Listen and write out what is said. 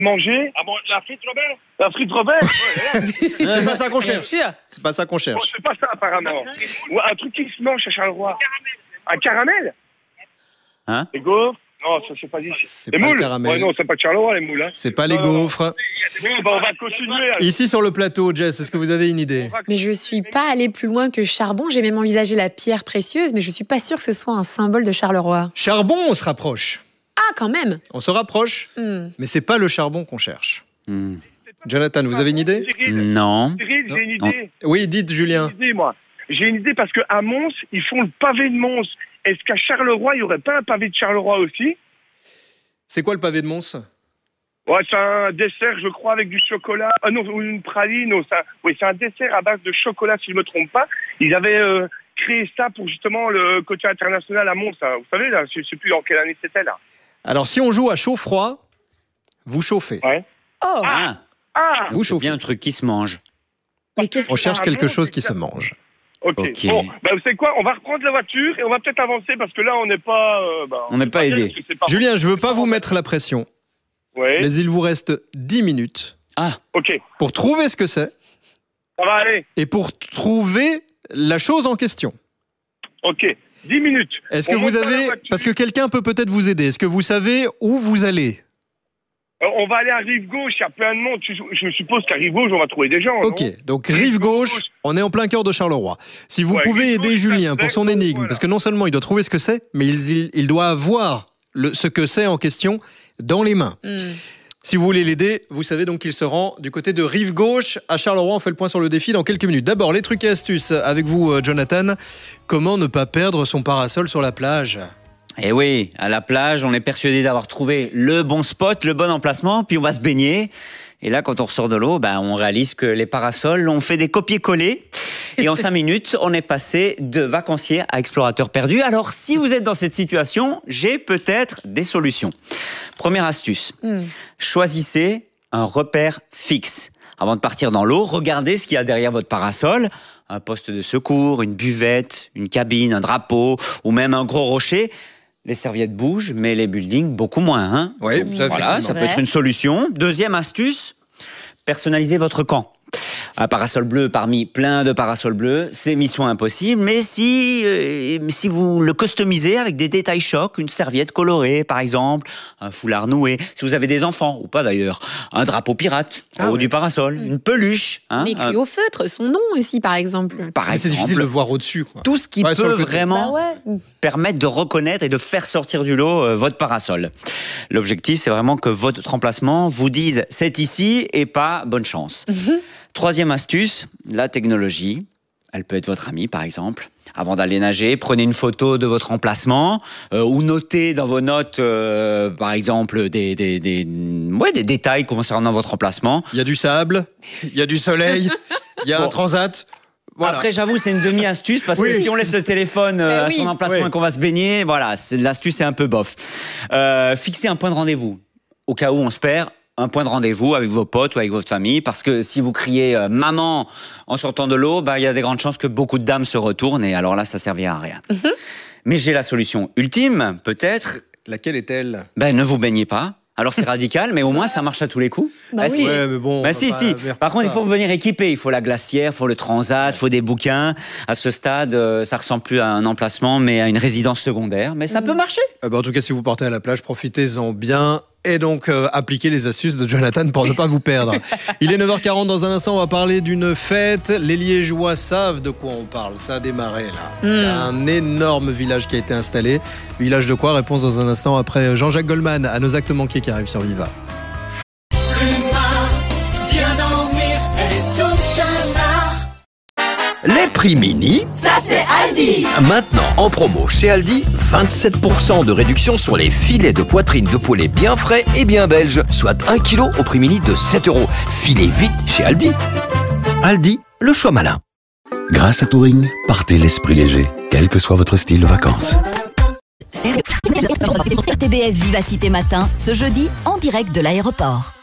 Manger. Ah bon, la frite Robert? La frite Robert. C'est pas ça qu'on cherche. C'est pas ça qu'on Bon, cherche. c'est pas ça apparemment. Ou un truc qui se mange à Charleroi. Un caramel. Hein? Les gaufres. Non, ça c'est pas dit. C'est Les pas le moules. caramel. Ouais, non, c'est pas de Charleroi les moules. Hein. C'est pas les Non, non. gaufres. Bon, bah, on va continuer. Alors. Ici sur le plateau, Jess, est-ce que vous avez une idée? Mais je suis pas allée plus loin que charbon. J'ai même envisagé la pierre précieuse, mais je suis pas sûre que ce soit un symbole de Charleroi. Charbon, on se rapproche. Ah, quand même. On se rapproche, mais c'est pas le charbon qu'on cherche. Jonathan, vous avez une idée? Cyril, Non. Cyril, j'ai une idée. Oui, dites, Julien. J'ai une idée, moi. J'ai une idée parce qu'à Mons, ils font le pavé de Mons. Est-ce qu'à Charleroi, il n'y aurait pas un pavé de Charleroi aussi? C'est quoi le pavé de Mons? Ouais, c'est un dessert, je crois, avec du chocolat. Ah non, ou une praline. Non, oui, c'est un dessert à base de chocolat, si je ne me trompe pas. Ils avaient créé ça pour justement le côté international à Mons. Hein. Vous savez, là, je ne sais plus en quelle année c'était, là. Alors, si on joue à chaud-froid, vous chauffez. Ouais. Oh, Ah, Ah, Vous c'est chauffez. bien un truc qui se mange. mais qu'est-ce On que cherche Ah, quelque bon, chose c'est qui ça. se mange. ok. Ok. Bon, bah, vous savez quoi? On va reprendre la voiture et on va peut-être avancer parce que là, on n'est pas... On n'est pas aidé. Julien, je veux pas vous mettre la pression, Oui, mais il vous reste 10 minutes Ah, ok. pour trouver ce que c'est Ça va aller. et pour trouver la chose en question. Ok. 10 minutes. Est-ce que On vous monte dans la avez... voiture. Parce que quelqu'un peut peut-être vous aider. Est-ce que vous savez où vous allez? On va aller à Rive-Gauche, il y a plein de monde. Je suppose qu'à Rive-Gauche, on va trouver des gens, non? Ok, donc rive gauche, on est en plein cœur de Charleroi. Si vous Ouais, pouvez rive aider gauche, Julien ça pour fait, son énigme, voilà. parce que non seulement il doit trouver ce que c'est, mais il doit avoir ce que c'est en question dans les mains. Si vous voulez l'aider, vous savez donc qu'il se rend du côté de rive gauche à Charleroi. On fait le point sur le défi dans quelques minutes. D'abord, les trucs et astuces avec vous, Jonathan. Comment ne pas perdre son parasol sur la plage? et oui, à la plage, on est persuadé d'avoir trouvé le bon spot, le bon emplacement, puis on va se baigner. Et là, quand on ressort de l'eau, on réalise que les parasols ont fait des copier-coller. Et en 5 minutes, on est passé de vacancier à explorateur perdu. Alors, si vous êtes dans cette situation, j'ai peut-être des solutions. Première astuce, choisissez un repère fixe. Avant de partir dans l'eau, regardez ce qu'il y a derrière votre parasol. Un poste de secours, une buvette, une cabine, un drapeau ou même un gros rocher. Les serviettes bougent, mais les buildings, beaucoup moins. Hein. Oui, ça, Voilà, ça peut être une solution. Deuxième astuce, personnalisez votre camp. Un parasol bleu parmi plein de parasols bleus, c'est mission impossible. Mais si vous le customisez avec des détails chocs, une serviette colorée par exemple, un foulard noué, si vous avez des enfants, ou pas d'ailleurs, un drapeau pirate au haut du parasol, une peluche. Hein, écrit au feutre, son nom aussi, par exemple. par Mais c'est exemple. difficile de le voir au-dessus, quoi. Tout ce qui Ouais, sur peut le côté. vraiment permettre de reconnaître et de faire sortir du lot votre parasol. L'objectif, c'est vraiment que votre emplacement vous dise c'est ici et pas bonne chance. Troisième astuce, la technologie. Elle peut être votre amie, par exemple. Avant d'aller nager, prenez une photo de votre emplacement ou notez dans vos notes, par exemple, des détails concernant votre emplacement. Il y a du sable, il y a du soleil, il y a un transat. Voilà. Après, j'avoue, c'est une demi-astuce parce que si on laisse le téléphone à son emplacement et qu'on va se baigner, voilà, l'astuce est un peu bof. Fixez un point de rendez-vous. Au cas où on se perd, un point de rendez-vous avec vos potes ou avec votre famille, parce que si vous criez maman en sortant de l'eau, il y a des grandes chances que beaucoup de dames se retournent et alors là, ça servira à rien. Mais j'ai la solution ultime, peut-être. Laquelle est-elle? Ne vous baignez pas. Alors c'est radical, mais au moins ça marche à tous les coups. Bah oui. Si. Ouais, mais bon. on va Si. pas venir Par pour contre, il ça. faut venir équiper. Il faut la glacière, il faut le transat, il faut des bouquins. À ce stade, ça ressemble plus à un emplacement, mais à une résidence secondaire. Mais ça peut marcher. En tout cas, si vous partez à la plage, profitez-en bien. Et donc, appliquez les astuces de Jonathan pour ne pas vous perdre. Il est 9h40, dans un instant, on va parler d'une fête. Les Liégeois savent de quoi on parle. Ça a démarré, là. Il y a un énorme village qui a été installé. Village de quoi? Réponse dans un instant après Jean-Jacques Goldman, à nos actes manqués qui arrivent sur Viva. Bien dormir est tout un art. Les prix mini, Ça c'est Aldi. maintenant en promo chez Aldi, 27% de réduction sur les filets de poitrine de poulet bien frais et bien belges, soit 1 kg au prix mini de 7 €. Filez vite chez Aldi. Aldi, le choix malin. Grâce à Touring, partez l'esprit léger, quel que soit votre style de vacances. RTBF Vivacité Matin, ce jeudi, en direct de l'aéroport.